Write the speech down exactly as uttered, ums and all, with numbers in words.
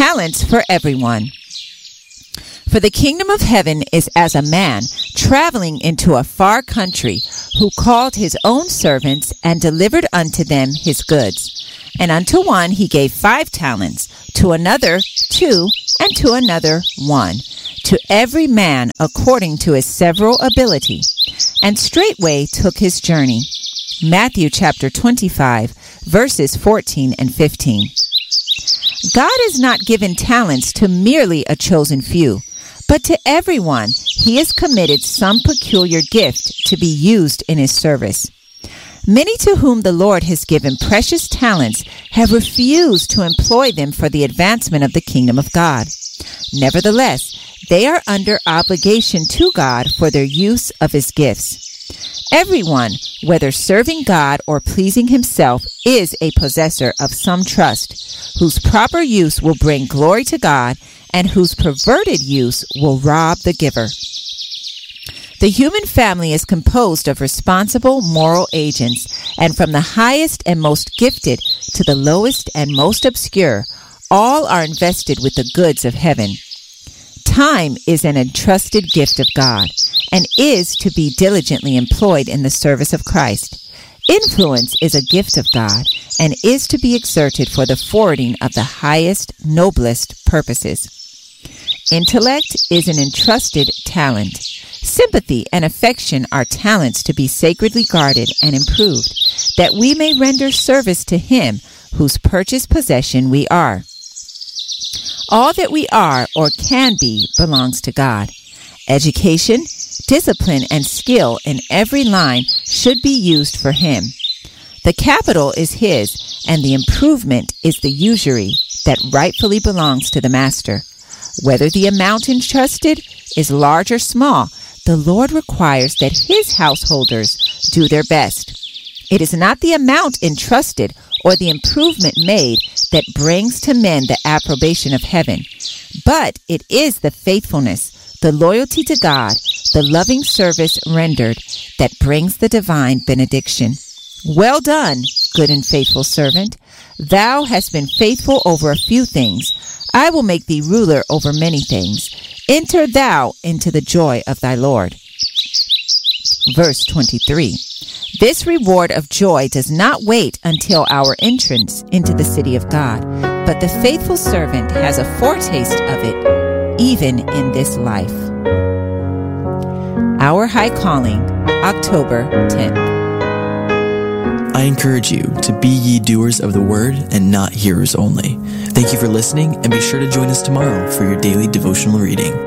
talents for everyone. For the kingdom of heaven is as a man traveling into a far country, who called his own servants and delivered unto them his goods. And unto one he gave five talents, to another two, and to another one, to every man according to his several ability. And straightway took his journey. Matthew chapter twenty-five, verses fourteen and fifteen. God has not given talents to merely a chosen few, but to everyone he has committed some peculiar gift to be used in his service. Many to whom the Lord has given precious talents have refused to employ them for the advancement of the kingdom of God. Nevertheless, they are under obligation to God for their use of his gifts. Everyone, whether serving God or pleasing himself, is a possessor of some trust, whose proper use will bring glory to God, and whose perverted use will rob the giver. The human family is composed of responsible moral agents, and from the highest and most gifted to the lowest and most obscure, all are invested with the goods of heaven. Time is an entrusted gift of God, and is to be diligently employed in the service of Christ. Influence is a gift of God, and is to be exerted for the forwarding of the highest, noblest purposes. Intellect is an entrusted talent. Sympathy and affection are talents to be sacredly guarded and improved, that we may render service to him whose purchased possession we are. All that we are or can be belongs to God. Education, discipline, and skill in every line should be used for him. The capital is his, and the improvement is the usury that rightfully belongs to the master. Whether the amount entrusted is large or small, the Lord requires that his householders do their best. It is not the amount entrusted or the improvement made that brings to men the approbation of heaven, but it is the faithfulness, the loyalty to God, the loving service rendered that brings the divine benediction. Well done, good and faithful servant. Thou hast been faithful over a few things. I will make thee ruler over many things. Enter thou into the joy of thy Lord. Verse twenty-three. This reward of joy does not wait until our entrance into the city of God, but the faithful servant has a foretaste of it, even in this life. Our High Calling, October tenth. I encourage you to be ye doers of the word and not hearers only. Thank you for listening, and be sure to join us tomorrow for your daily devotional reading.